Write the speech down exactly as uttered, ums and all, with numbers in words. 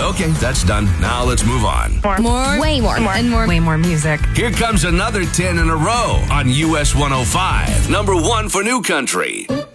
Okay, that's done. Now let's move on. More. More. Way more. more. And more. Way more music. Here comes another ten in a row on U S one oh five. Number one for New Country.